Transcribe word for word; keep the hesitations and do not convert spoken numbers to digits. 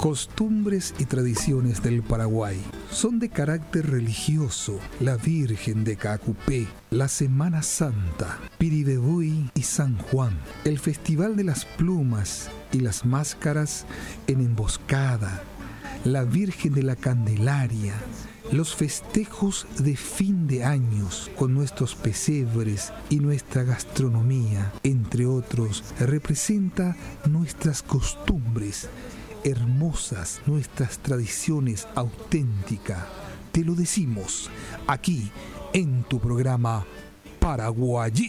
Costumbres y tradiciones del Paraguay son de carácter religioso. La Virgen de Caacupé, la Semana Santa, Piribebuy y San Juan, el Festival de las Plumas y las Máscaras en Emboscada, la Virgen de la Candelaria, los festejos de fin de años con nuestros pesebres y nuestra gastronomía, entre otros, representa nuestras costumbres, hermosas nuestras tradiciones auténticas. Te lo decimos aquí en tu programa Paraguayito.